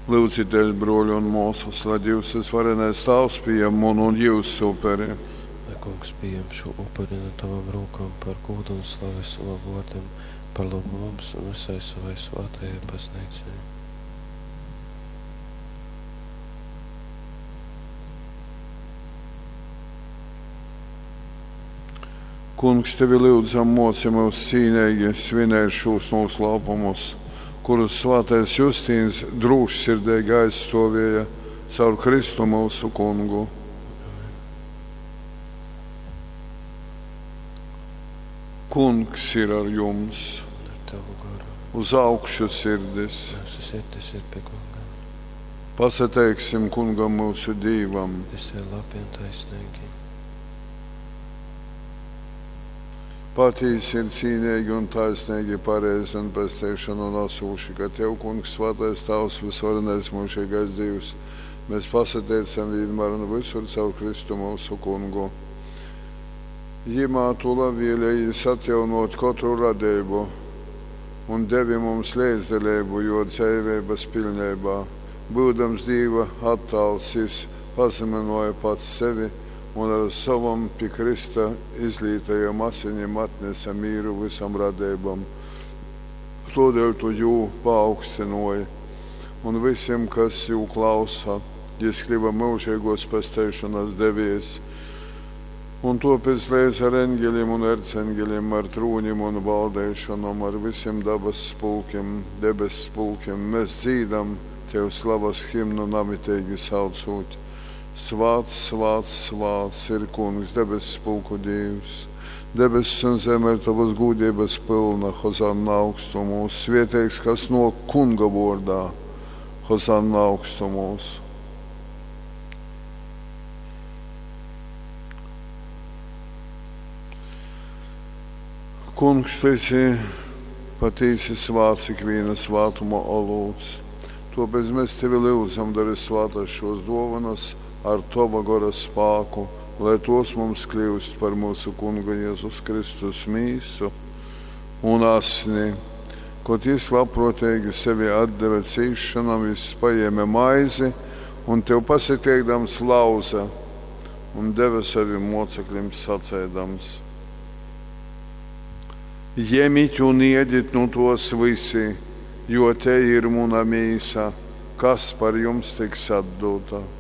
Lūdzieties, broļi un mūsus, lai Dievs varenais tavs pieņem un Dievs upuri. Lai kungs pieņem šo upuri no tavam rūkām par godu un slavu savam vārdam, par labu mums un visai savai svātajai baznīcai. Kungs, tevi lūdzam, moci mūs cīnīgi svinēt šos noslēpumus, kurus svātais Justīns drūši sirdīgi aizstāvēja caur Kristu mūsu kungu. Kungs ir ar jums, uz augšu sirdis. Pasateiksim kungam mūsu Dīvam. Tas ir labi un taisnīgi. Patīs ir cīnīgi un taisnīgi, pareizi un bez teikšanu un asūši, ka Tev, kungs, svētais Tavs, visvarenais mūžīgais Dievs, mēs pasateicam vienmēr un visur caur Kristu mūsu kungu. Jimā Tu labvēlējies atjaunot katru radību un devi mums līdzdalību, jo dzīvības pilnībā, būdams Dieva attēls, Jis pazemināja pats sevi un ar savam pie Krista izlītajam asiņiem atnesa mīru visam radībam. Tādēļ Tu jū paaugstināja, un visiem, kas jū klausa, Jis kliba mūžīgos pestēšanas devies. Un to pēc līdz ar eņģeļiem un erceņģeļiem, ar trūņiem un valdēšanām, ar visiem dabas spulkiem, debes spulkiem, mēs dzīdam Tev slavas himnu namitīgi saucot. Svāts, svāts, svāts ir kungs, debes spulku Dievs. Debesis un zeme ir Tavas gūdības pilna, hozanna augstumos. Svētīgs, kas no kunga vārdā, hozanna augstumos. Kungs, Tu esi patīsi svāts ikviena svātuma olūts. Tāpēc mēs Tevi lūdzam, dari svātas šos dāvanas ar Tava gara spēku, lai tos mums kļūst par mūsu kunga Jēzus Kristus mīsu un asni, kaut Jis labprātīgi sevi atdeva cīšanām, Jis paēma maizi un Tev pasiteikdams lauza un deva saviem mocekļiem sacēdams: Ņemiet un ēdiet no tos visi, jo te ir mana mīsa, kas par jums tiks atdota.